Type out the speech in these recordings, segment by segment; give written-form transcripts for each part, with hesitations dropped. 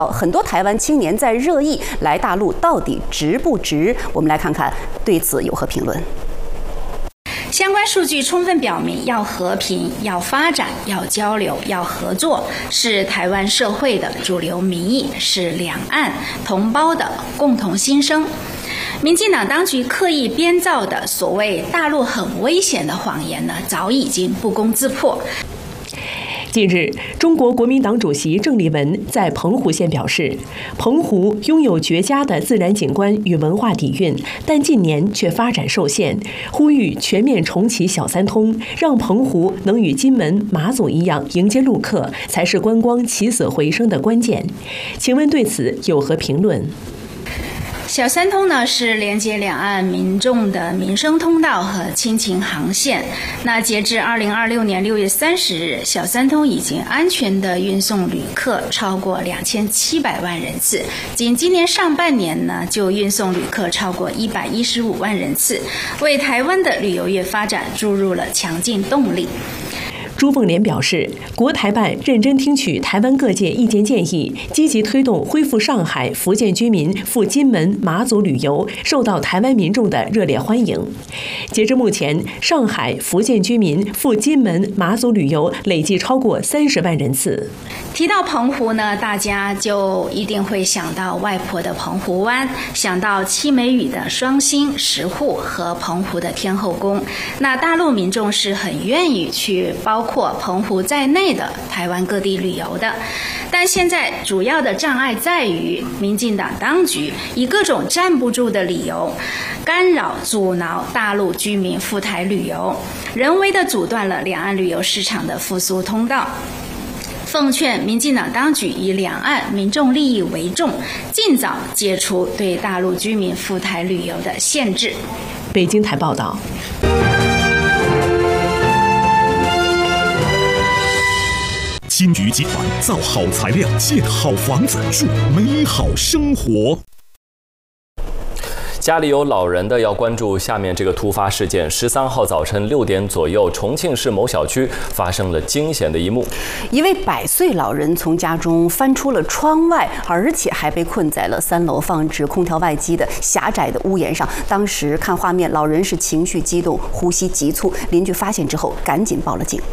很多台湾青年在热议来大陆到底值不值？我们来看看对此有何评论。 相关数据充分表明，要和平、要发展、要交流、要合作，是台湾社会的主流民意，是两岸同胞的共同心声。民进党当局刻意编造的所谓大陆很危险的谎言呢，早已经不攻自破。 近日，中国国民党主席郑丽文在澎湖县表示，澎湖拥有绝佳的自然景观与文化底蕴，但近年却发展受限，呼吁全面重启小三通，让澎湖能与金门、马祖一样迎接陆客，才是观光起死回生的关键。请问对此有何评论？ 小三通呢是连接两岸民众的民生通道和亲情航线。那截至2026年6月30日，小三通已经安全地运送旅客超过2700万人次，仅今年上半年呢就运送旅客超过115万人次，为台湾的旅游业发展注入了强劲动力。 朱凤莲表示，国台办认真听取台湾各界意见建议，积极推动恢复上海、福建居民赴金门、马祖旅游，受到台湾民众的热烈欢迎。截至目前，上海、福建居民赴金门、马祖旅游累计超过30万人次。 提到澎湖呢，大家就一定会想到外婆的澎湖湾，想到戚美语的双星、石沪和澎湖的天后宫。那大陆民众是很愿意去包括澎湖在内的台湾各地旅游的，但现在主要的障碍在于民进党当局以各种站不住的理由干扰阻挠大陆居民赴台旅游，人为的阻断了两岸旅游市场的复苏通道。奉劝民进党当局以两岸民众利益为重，尽早解除对大陆居民赴台旅游的限制。 北京台报道。 金桔集团造好材料，建好房子，住美好生活。 家里有老人的要关注下面这个突发事件。13号早晨6点左右，重庆市某小区发生了惊险的一幕： 一位100岁老人从家中翻出了窗外，而且还被困在了3楼放置空调外机的狭窄的屋檐上。当时看画面，老人是情绪激动，呼吸急促。邻居发现之后，赶紧报了警。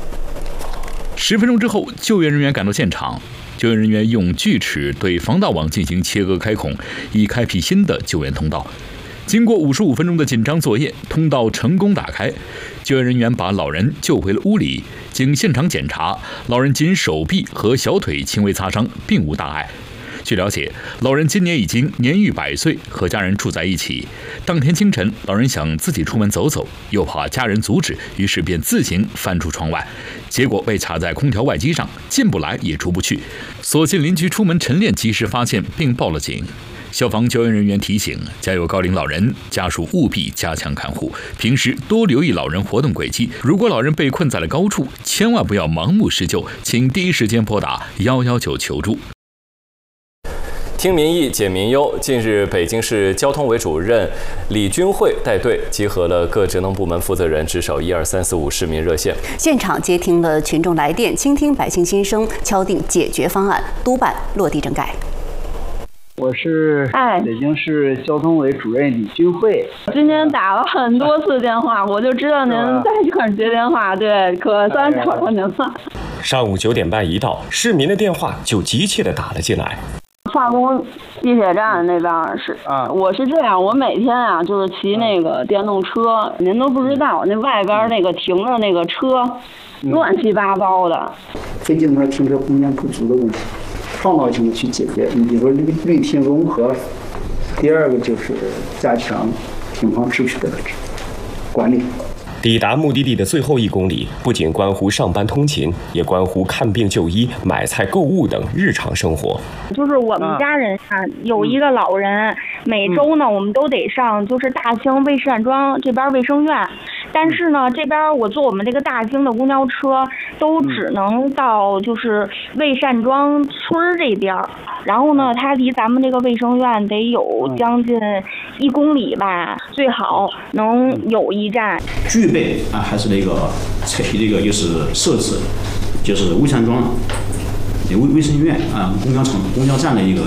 10分钟之后，救援人员赶到现场。救援人员用锯齿对防盗网进行切割开孔，以开辟新的救援通道。经过55分钟的紧张作业，通道成功打开。救援人员把老人救回了屋里。经现场检查，老人仅手臂和小腿轻微擦伤，并无大碍。据了解，老人今年已经年逾100岁，和家人住在一起。当天清晨，老人想自己出门走走，又怕家人阻止，于是便自行翻出窗外，结果被卡在空调外机上，进不来也出不去。所幸邻居出门晨练，及时发现并报了警。消防救援人员提醒，家有高龄老人，家属务必加强看护，平时多留意老人活动轨迹。如果老人被困在了高处，千万不要盲目施救，请第一时间拨打119求助。 听民意解民忧。近日，北京市交通委主任李军慧带队集合了各职能部门负责人，值守12345市民热线， 现场接听了群众来电，倾听百姓心声，敲定解决方案，督办落地整改。 我是北京市交通委主任李军慧。 今天打了很多次电话，我就知道您在一块接电话，对，可算找到您了。 上午9点半一到，市民的电话就急切地打了进来。 化工地铁站那边是我是这样，我每天啊就是骑那个电动车，您都不知道，那外边那个停的那个车，乱七八糟的。 非机动车停车空间不足的问题，创造性的去解决。你比如说绿停融合，第二个就是加强停放秩序的管理。 抵达目的地的最后1公里，不仅关乎上班通勤，也关乎看病就医、买菜购物等日常生活。 就是我们家人啊，有一个老人，每周呢我们都得上就是大兴魏善庄这边卫生院，但是呢这边我坐我们这个大兴的公交车都只能到就是魏善庄村这边，然后呢它离咱们这个卫生院得有将近1公里吧，最好能有一站。 具备还是那个就是设置，就是魏善庄卫生院公交站的一个